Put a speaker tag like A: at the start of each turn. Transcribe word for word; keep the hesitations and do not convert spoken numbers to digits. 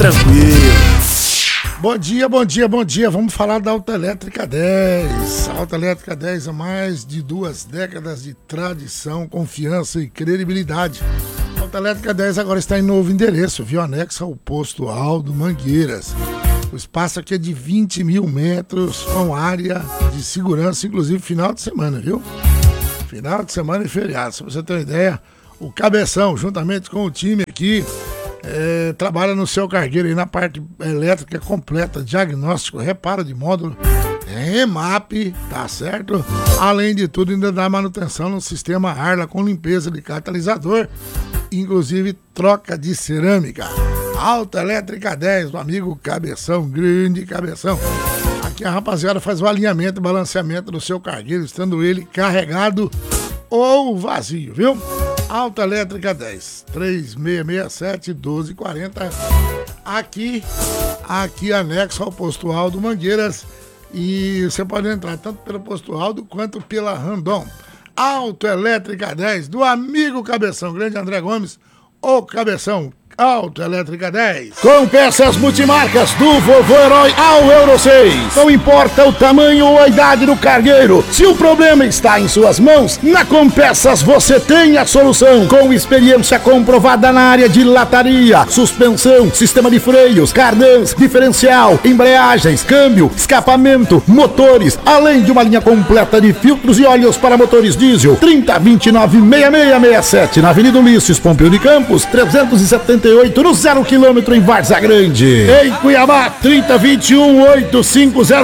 A: tranquilo.
B: Bom dia, bom dia, bom dia. Vamos falar da Autoelétrica dez. A Autoelétrica dez há mais de duas décadas de tradição, confiança e credibilidade. A Autoelétrica dez agora está em novo endereço, viu? Anexo ao posto Aldo Mangueiras. O espaço aqui é de vinte mil metros, com área de segurança, inclusive final de semana, viu? Final de semana e feriado. Se você ter uma ideia, o Cabeção, juntamente com o time aqui, É, trabalha no seu cargueiro aí na parte elétrica completa, diagnóstico, reparo de módulo, remap, tá certo? Além de tudo, ainda dá manutenção no sistema Arla com limpeza de catalisador, inclusive troca de cerâmica. Autoelétrica dez, o amigo Cabeção, grande Cabeção. Aqui a rapaziada faz o alinhamento e balanceamento do seu cargueiro, estando ele carregado ou vazio, viu? Autoelétrica dez, três seis seis sete, um dois quatro zero, aqui, aqui anexo ao posto Aldo Mangueiras, e você pode entrar tanto pelo posto Aldo quanto pela Randon. Autoelétrica dez, do amigo Cabeção, grande André Gomes, o Cabeção. Autoelétrica dez.
C: Com peças multimarcas do Vovô Herói ao Euro seis. Não importa o tamanho ou a idade do cargueiro, se o problema está em suas mãos, na Compeças você tem a solução. Com experiência comprovada na área de lataria, suspensão, sistema de freios, cardãs, diferencial, embreagens, câmbio, escapamento, motores, além de uma linha completa de filtros e óleos para motores diesel. trinta, vinte e nove, sessenta e seis sessenta e sete na Avenida Ulisses Pompeu de Campos, trezentos e setenta e oito no zero quilômetro em Várzea Grande. Em Cuiabá, trinta, vinte e um, oitocentos e cinquenta